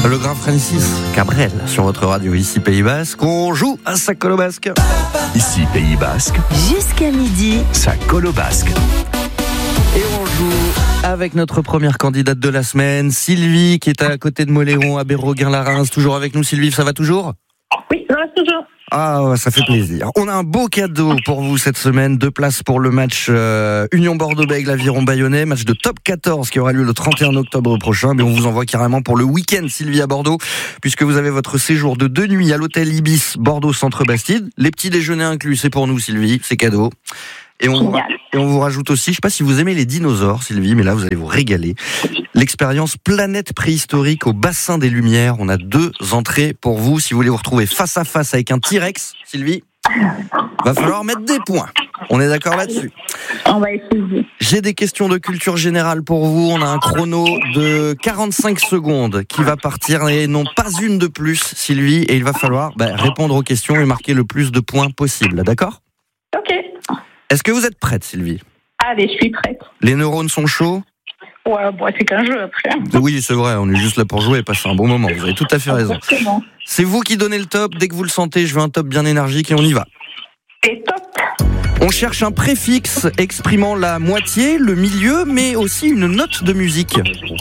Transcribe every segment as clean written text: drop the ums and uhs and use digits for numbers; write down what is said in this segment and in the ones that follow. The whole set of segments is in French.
Le grand Francis Cabrel sur votre radio, ici Pays Basque. On joue à sa colo basque. Ici Pays Basque. Jusqu'à midi. Sa colo basque. Et on joue avec notre première candidate de la semaine, Sylvie, qui est à côté de Moléon, à Béroguin-la-Reims. Toujours avec nous, Sylvie, ça va toujours ? Oui, ça va toujours. Ah, ça fait plaisir. On a un beau cadeau pour vous cette semaine. 2 places pour le match Union Bordeaux-Bègles l'Aviron Bayonnais, match de top 14 qui aura lieu le 31 octobre prochain. Mais on vous envoie carrément pour le week-end, Sylvie, à Bordeaux, puisque vous avez votre séjour de 2 nuits à l'hôtel Ibis Bordeaux Centre Bastide. Les petits déjeuners inclus, c'est pour nous, Sylvie, c'est cadeau. Et on vous rajoute aussi, je ne sais pas si vous aimez les dinosaures, Sylvie, mais là vous allez vous régaler. L'expérience Planète Préhistorique au Bassin des Lumières. On a 2 entrées pour vous. Si vous voulez vous retrouver face à face avec un T-Rex, Sylvie, va falloir mettre des points. On est d'accord là-dessus? On va essayer. J'ai des questions de culture générale pour vous. On a un chrono de 45 secondes qui va partir et non pas une de plus, Sylvie. Et il va falloir répondre aux questions et marquer le plus de points possible. D'accord? Ok. Est-ce que vous êtes prête, Sylvie? Allez, je suis prête. Les neurones sont chauds? Ouais, bon, c'est qu'un jeu après. Oui, c'est vrai, on est juste là pour jouer et passer un bon moment. Vous avez tout à fait raison. Exactement. C'est vous qui donnez le top. Dès que vous le sentez, je veux un top bien énergique et on y va. C'est top. On cherche un préfixe exprimant la moitié, le milieu, mais aussi une note de musique.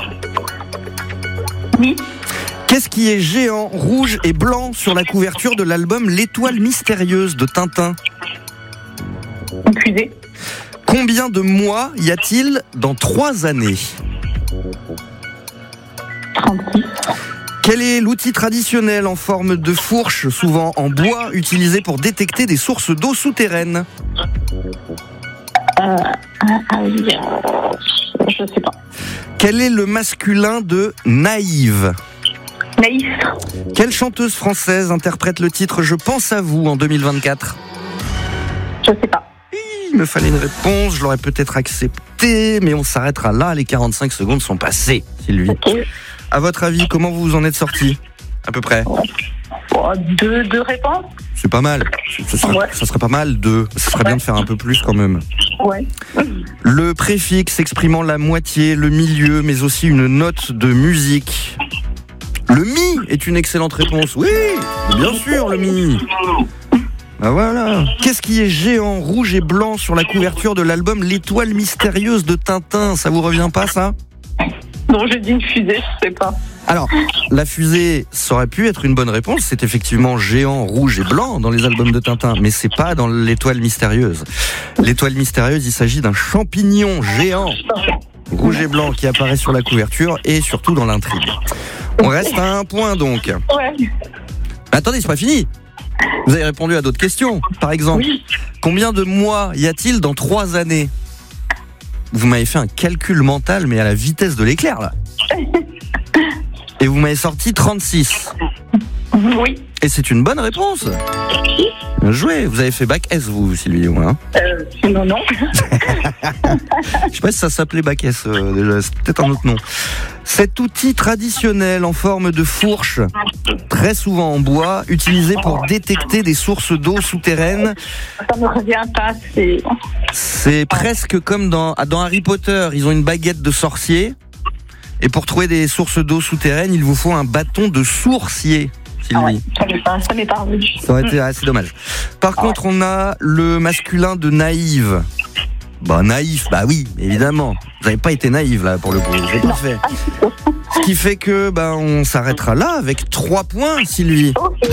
Oui. Qu'est-ce qui est géant, rouge et blanc sur la couverture de l'album L'Étoile Mystérieuse de Tintin? Une fusée. Combien de mois y a-t-il dans 3 années? 36. Quel est l'outil traditionnel en forme de fourche, souvent en bois, utilisé pour détecter des sources d'eau souterraines? Je sais pas. Quel est le masculin de Naïve? Naïf. Quelle chanteuse française interprète le titre Je pense à vous en 2024? Je sais pas. Il me fallait une réponse, je l'aurais peut-être accepté, mais on s'arrêtera là, les 45 secondes sont passées, Sylvie. Ok. À votre avis, comment vous vous en êtes sorti? À peu près. Bon, deux réponses. C'est pas mal. Ça serait pas mal ça serait bien de faire un peu plus quand même. Ouais. Le préfixe exprimant la moitié, le milieu, mais aussi une note de musique. Le mi est une excellente réponse. Oui, bien sûr, le mi. Ah voilà. Qu'est-ce qui est géant, rouge et blanc sur la couverture de l'album L'Étoile Mystérieuse de Tintin? Ça vous revient pas, ça? Non, j'ai dit une fusée, je sais pas. Alors, la fusée, ça aurait pu être une bonne réponse. C'est effectivement géant, rouge et blanc dans les albums de Tintin, mais c'est pas dans l'Étoile Mystérieuse. L'Étoile Mystérieuse, il s'agit d'un champignon géant, rouge et blanc, qui apparaît sur la couverture et surtout dans l'intrigue. On reste à 1 point donc. Ouais. Attendez, c'est pas fini. Vous avez répondu à d'autres questions. Par exemple, combien de mois y a-t-il dans 3 années? Vous m'avez fait un calcul mental, mais à la vitesse de l'éclair, là. Et vous m'avez sorti 36. Oui. Et c'est une bonne réponse. Bien joué. Vous avez fait bac S, vous, Sylvie, hein? Non. Je sais pas si ça s'appelait bac S, déjà. C'est peut-être un autre nom. Cet outil traditionnel en forme de fourche, très souvent en bois, utilisé pour détecter des sources d'eau souterraines. Ça me revient pas, C'est presque comme dans Harry Potter. Ils ont une baguette de sorcier. Et pour trouver des sources d'eau souterraines, il vous faut un bâton de sourcier, Sylvie. Ah ouais, ça m'est pas revenu. Ça aurait été assez dommage. Par contre, on a le masculin de Naïve. Naïf, oui, évidemment. Vous n'avez pas été naïve, là, pour le coup. Vous l'avez pas fait. Ce qui fait que, on s'arrêtera là avec 3 points, Sylvie.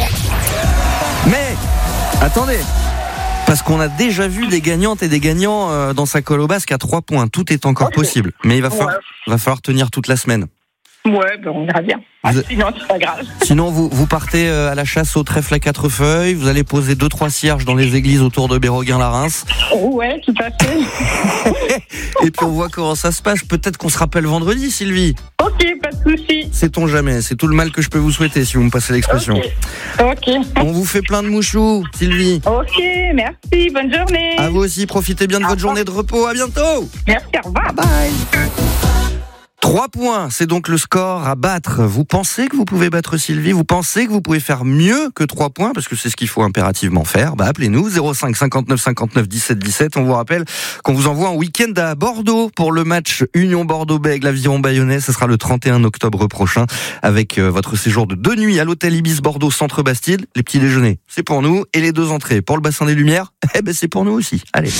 Mais, attendez. Parce qu'on a déjà vu des gagnantes et des gagnants dans sa colo basque à 3 points. Tout est encore possible. Mais il va falloir tenir toute la semaine. Ouais, on verra bien. Sinon, c'est pas grave. Sinon, vous partez à la chasse au trèfle à 4 feuilles. Vous allez poser 2-3 cierges dans les églises autour de Béroguin-la-Reims. Ouais, tout à fait. Et puis on voit comment ça se passe. Peut-être qu'on se rappelle vendredi, Sylvie. Ok, pas de souci. Sait-on jamais. C'est tout le mal que je peux vous souhaiter si vous me passez l'expression. Ok. On vous fait plein de mouchous, Sylvie. Ok, merci. Bonne journée. À vous aussi. Profitez bien de votre journée de repos. À bientôt. Merci, au revoir. Bye bye. 3 points, c'est donc le score à battre. Vous pensez que vous pouvez battre Sylvie? Vous pensez que vous pouvez faire mieux que 3 points? Parce que c'est ce qu'il faut impérativement faire. Appelez-nous 05 59 59 17 17. On vous rappelle qu'on vous envoie un week-end à Bordeaux pour le match Union Bordeaux-Bègles l'Aviron Bayonnais. Ce sera le 31 octobre prochain avec votre séjour de 2 nuits à l'hôtel Ibis Bordeaux Centre Bastide. Les petits déjeuners, c'est pour nous. Et les 2 entrées pour le bassin des Lumières, c'est pour nous aussi. Allez.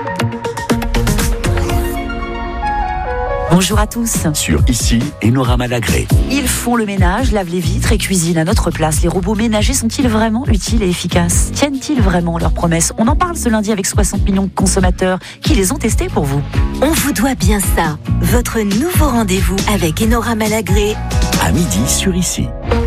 Bonjour à tous. Sur Ici, Enora Malagré. Ils font le ménage, lavent les vitres et cuisinent à notre place. Les robots ménagers sont-ils vraiment utiles et efficaces? Tiennent-ils vraiment leurs promesses? On en parle ce lundi avec 60 millions de consommateurs qui les ont testés pour vous. On vous doit bien ça. Votre nouveau rendez-vous avec Enora Malagré. À midi sur Ici.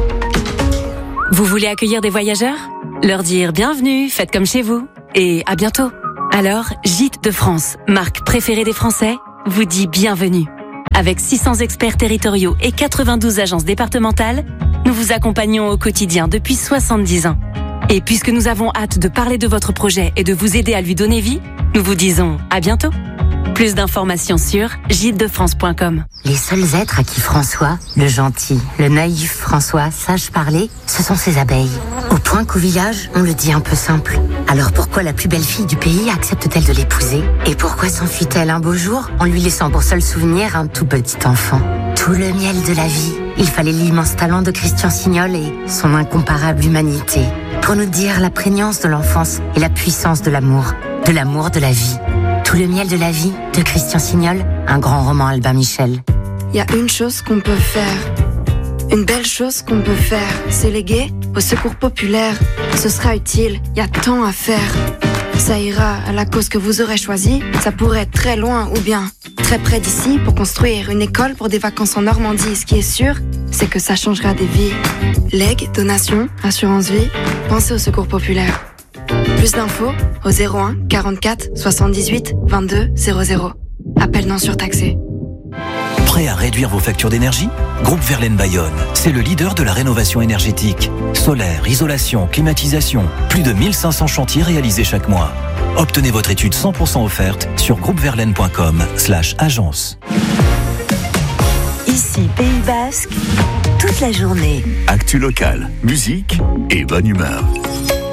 Vous voulez accueillir des voyageurs? Leur dire bienvenue, faites comme chez vous. Et à bientôt. Alors, Gîtes de France, marque préférée des Français, vous dit bienvenue. Avec 600 experts territoriaux et 92 agences départementales, nous vous accompagnons au quotidien depuis 70 ans. Et puisque nous avons hâte de parler de votre projet et de vous aider à lui donner vie, nous vous disons à bientôt. Plus d'informations sur gîtesdefrance.com. Les seuls êtres à qui François, le gentil, le naïf François, sache parler, ce sont ses abeilles. Au point qu'au village, on le dit un peu simple. Alors pourquoi la plus belle fille du pays accepte-t-elle de l'épouser? Et pourquoi s'enfuit-elle un beau jour en lui laissant pour seul souvenir un tout petit enfant? Tout le miel de la vie. Il fallait l'immense talent de Christian Signol et son incomparable humanité pour nous dire la prégnance de l'enfance et la puissance de l'amour de la vie. Tout le miel de la vie de Christian Signol, un grand roman Albin Michel. Il y a une chose qu'on peut faire, une belle chose qu'on peut faire, c'est léguer au secours populaire. Ce sera utile, il y a tant à faire. Ça ira à la cause que vous aurez choisie, ça pourrait être très loin ou bien très près d'ici pour construire une école pour des vacances en Normandie. Ce qui est sûr, c'est que ça changera des vies. Legs, donations, assurance vie, pensez au secours populaire. Plus d'infos au 01 44 78 22 00. Appel non surtaxé. Prêt à réduire vos factures d'énergie? Groupe Verlaine Bayonne, c'est le leader de la rénovation énergétique. Solaire, isolation, climatisation, plus de 1500 chantiers réalisés chaque mois. Obtenez votre étude 100% offerte sur groupeverlaine.com/agence. Ici, Pays Basque, toute la journée. Actu local, musique et bonne humeur.